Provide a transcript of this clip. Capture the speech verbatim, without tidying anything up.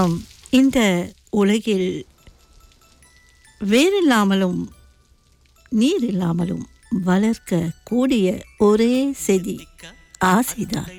ஆம், இந்த உலகில் வேறில்லாமலும் நீர் இல்லாமலும் வளர்க்க கூடிய ஒரே செடி ஆசைதான்.